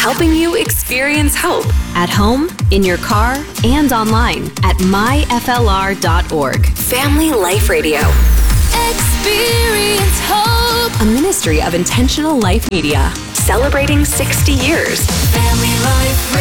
helping you experience hope at home, in your car, and online at myflr.org. Family Life Radio. Experience hope. A ministry of Intentional Life Media. Celebrating 60 years. Family Life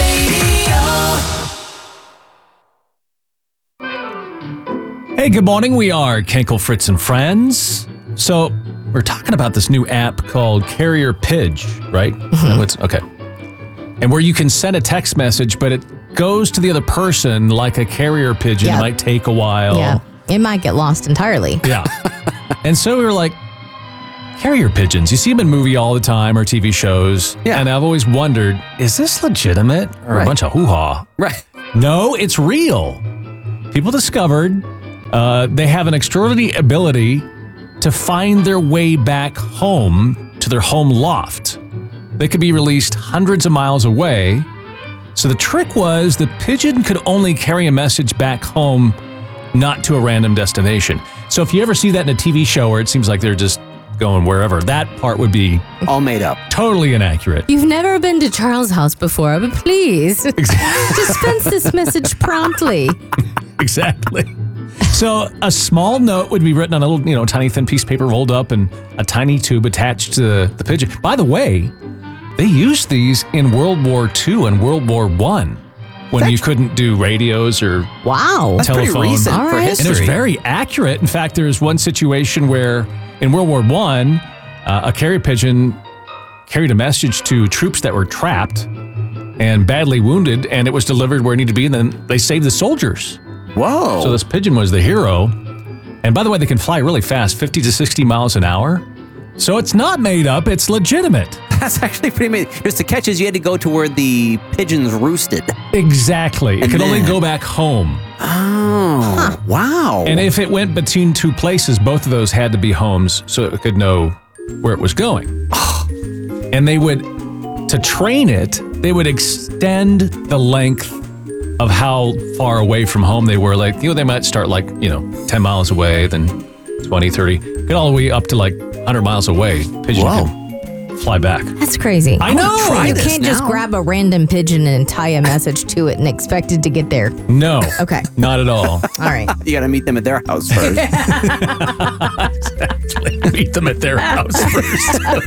Radio. Hey, good morning. We are Kenkel, Fritz, and Friends. So, we're talking about this new app called Carrier Pidge, right? Mm-hmm. Okay. And where you can send a text message, but it goes to the other person like a carrier pigeon. Yeah. It might take a while. Yeah, it might get lost entirely. Yeah. And so we were like, carrier pigeons, you see them in movie all the time or TV shows. Yeah. And I've always wondered, is this legitimate or a bunch of hoo-ha? Right. No, it's real. People discovered they have an extraordinary ability to find their way back home to their home loft. They could be released hundreds of miles away. So the trick was the pigeon could only carry a message back home, not to a random destination. So if you ever see that in a TV show where it seems like they're just going wherever, that part would be all made up. Totally inaccurate. You've never been to Charles' house before, but please dispense this message promptly. Exactly. So a small note would be written on a little, tiny thin piece of paper rolled up and a tiny tube attached to the pigeon. By the way, they used these in World War II and World War I when you couldn't do radios or Wow. That's telephone. pretty recent All for right. history. And it was very accurate. In fact, there's one situation where in World War I, a carrier pigeon carried a message to troops that were trapped and badly wounded, and it was delivered where it needed to be, and then they saved the soldiers. Whoa. So this pigeon was the hero. And by the way, they can fly really fast, 50 to 60 miles an hour. So it's not made up, it's legitimate. That's actually pretty amazing. Just the catch is you had to go to where the pigeons roosted. Exactly. It And could only then- go back home. Oh, wow. And if it went between two places, both of those had to be homes so it could know where it was going. And they would, to train it, they would extend the length of how far away from home they were. Like, they might start 10 miles away, then 20, 30, get all the way up to 100 miles away. Pigeon can fly back. That's crazy. I know. You can't just grab a random pigeon and tie a message to it and expect it to get there. No. Okay. Not at all. All right. You got to meet them at their house first. Exactly. Meet them at their house first.